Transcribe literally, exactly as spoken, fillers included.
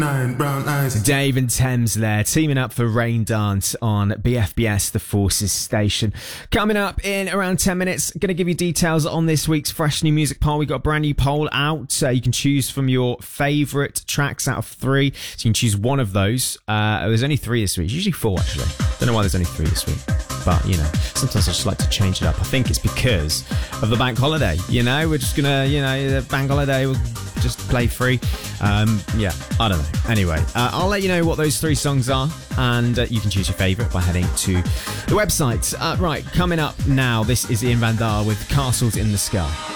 Nine brown eyes. Dave and Thames there, teaming up for Rain Dance on B F B S, the Forces station. Coming up in around ten minutes, going to give you details on this week's Fresh New Music poll. We've got a brand new poll out. Uh, you can choose from your favourite tracks out of three. So you can choose one of those. Uh, there's only three this week. It's usually four, actually. Don't know why there's only three this week. But, you know, sometimes I just like to change it up. I think it's because of the bank holiday. You know, we're just going to, you know, the bank holiday will just play free. Um, yeah, I don't know. Anyway, uh, I'll let you know what those three songs are, and uh, you can choose your favourite by heading to the website. Uh, right, coming up now, this is Ian Van Dar with Castles in the Sky.